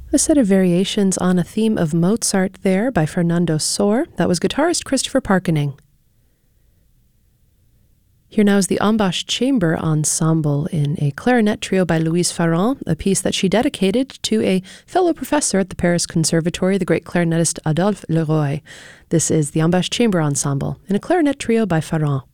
A set of variations on a theme of Mozart there by Fernando Sor. That was guitarist Christopher Parkening. Here now is the Ambash Chamber Ensemble in a clarinet trio by Louise Farrand, a piece that she dedicated to a fellow professor at the Paris Conservatory, the great clarinetist Adolphe Leroy. This is the Ambash Chamber Ensemble in a clarinet trio by Farrand.